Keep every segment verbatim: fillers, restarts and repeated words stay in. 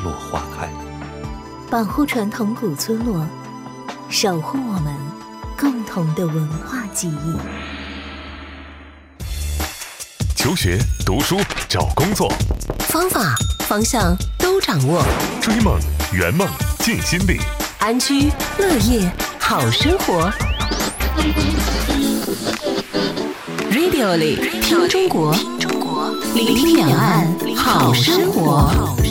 落花开。 保护传统古村落，守护我们共同的文化记忆。 求学、读书、找工作， 方法、方向都掌握。 追梦、圆梦、尽心力， 安居乐业好生活。Radio 里听中国，聆听两岸好生活。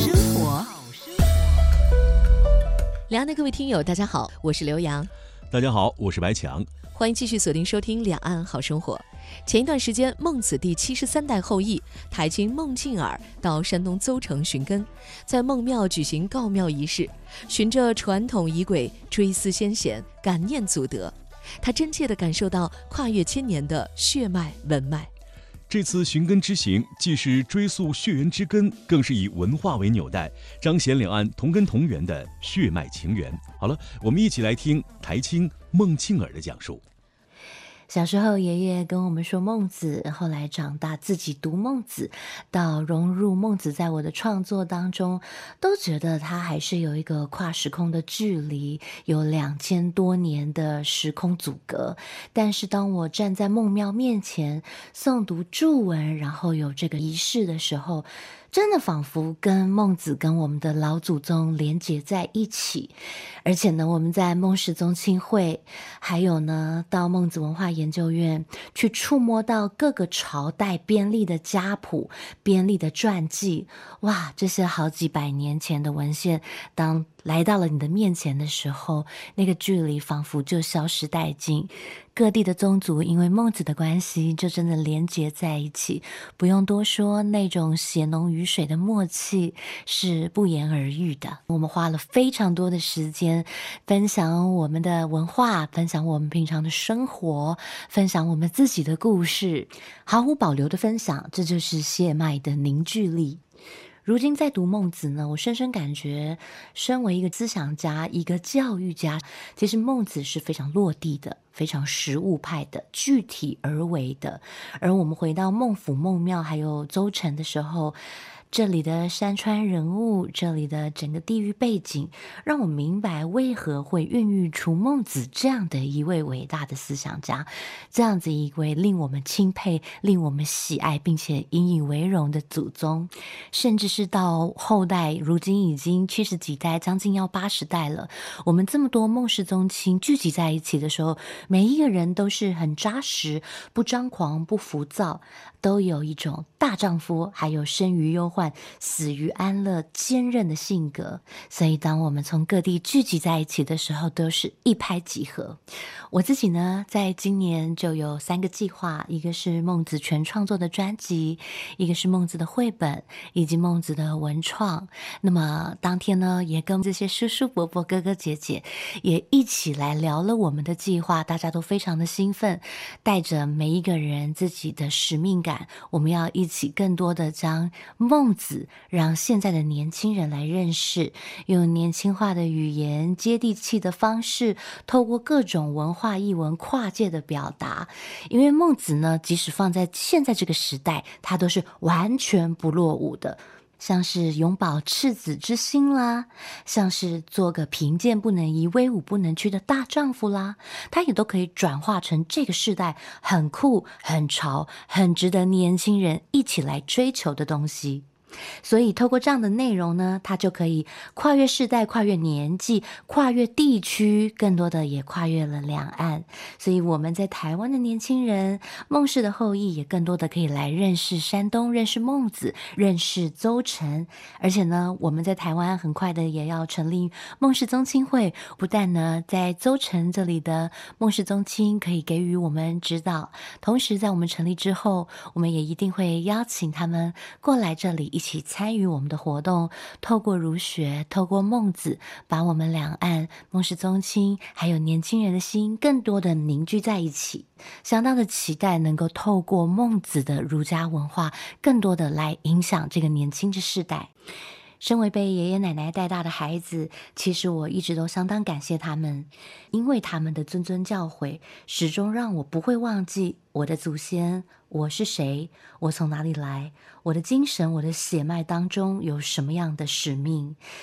两岸的各位听友，大家好，我是刘洋。 大家好，我是白强。 欢迎继续锁定收听两岸好生活。前一段时间，孟子第七十三代后裔台青孟庆尔到山东邹城寻根，在孟庙举行告庙仪式，循着传统仪轨追思先贤，感念祖德。他真切地感受到跨越千年的血脉文脉。 这次寻根之行，既是追溯血缘之根，更是以文化为纽带，彰显两岸同根同源的血脉情缘。好了，我们一起来听台青孟庆尔的讲述。 小时候爷爷跟我们说孟子，后来长大自己读孟子，到融入孟子在我的创作当中，都觉得他还是有一个跨时空的距离，有两千多年的时空阻隔。但是当我站在孟庙面前诵读注文，然后有这个仪式的时候，真的仿佛跟孟子跟我们的老祖宗连结在一起。而且呢，我们在孟氏宗亲会，还有呢到孟子文化研究院去触摸到各个朝代编立的家谱、编立的传记，哇，这些好几百年前的文献，当来到了你的面前的时候，那个距离仿佛就消失殆尽。各地的宗族因为孟子的关系就真的连结在一起，不用多说，那种血浓于水的默契是不言而喻的。我们花了非常多的时间分享我们的文化，分享我们平常的生活，分享我们自己的故事，毫无保留的分享，这就是血脉的凝聚力。如今在读孟子呢，我深深感觉，身为一个思想家，一个教育家，其实孟子是非常落地的，非常实务派的，具体而为的。而我们回到孟府、孟庙还有邹城的时候，这里的山川人物，这里的整个地域背景，让我明白为何会孕育出孟子这样的一位伟大的思想家，这样子一位令我们钦佩、令我们喜爱并且引以为荣的祖宗。甚至是到后代，如今已经七十几代，将近要八十代了，我们这么多孟氏宗亲聚集在一起的时候，每一个人都是很扎实，不张狂，不浮躁，都有一种大丈夫还有生于忧患死于安乐坚韧的性格。所以当我们从各地聚集在一起的时候，都是一拍即合。我自己呢，在今年就有三个计划，一个是孟子全创作的专辑，一个是孟子的绘本，以及孟子的文创。那么当天呢，也跟这些叔叔伯伯哥哥姐姐也一起来聊了我们的计划，大家都非常的兴奋，带着每一个人自己的使命感，我们要一起更多的将孟子让现在的年轻人来认识，用年轻化的语言、接地气的方式，透过各种文化艺文跨界的表达。因为孟子呢，即使放在现在这个时代，他都是完全不落伍的，像是永葆赤子之心啦，像是做个贫贱不能移、威武不能屈的大丈夫啦，他也都可以转化成这个世代很酷、很潮、很值得年轻人一起来追求的东西。所以透过这样的内容呢，它就可以跨越世代、跨越年纪、跨越地区，更多的也跨越了两岸。所以我们在台湾的年轻人，孟氏的后裔也更多的可以来认识山东，认识孟子，认识邹城。而且呢，我们在台湾很快的也要成立孟氏宗亲会，不但呢在邹城这里的孟氏宗亲可以给予我们指导，同时在我们成立之后，我们也一定会邀请他们过来这里一起参与我们的活动，透过儒学，透过孟子，把我们两岸孟氏宗亲还有年轻人的心更多的凝聚在一起。相当的期待能够透过孟子的儒家文化，更多的来影响这个年轻的世代。身为被爷爷奶奶带大的孩子，其实我一直都相当感谢他们，因为他们的谆谆教诲，始终让我不会忘记我的祖先，我是谁，我从哪里来，我的精神，我的血脉当中有什么样的使命。